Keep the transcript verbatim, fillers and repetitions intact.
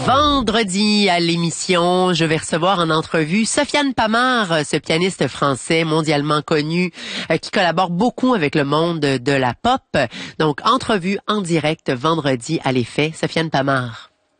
Vendredi à l'émission, je vais recevoir en entrevue Sofiane Pamart, ce pianiste français mondialement connu euh, qui collabore beaucoup avec le monde de la pop. Donc, entrevue en direct vendredi à l'Effet. Sofiane Pamart.